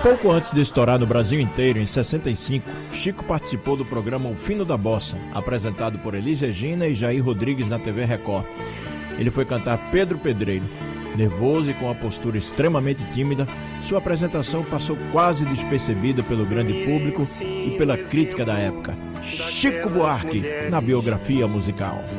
Pouco antes de estourar no Brasil inteiro, em 65, Chico participou do programa O Fino da Bossa, apresentado por Elis Regina e Jair Rodrigues na TV Record. Ele foi cantar Pedro Pedreiro. Nervoso e com uma postura extremamente tímida, sua apresentação passou quase despercebida pelo grande público e pela crítica da época. Chico Buarque, na biografia musical.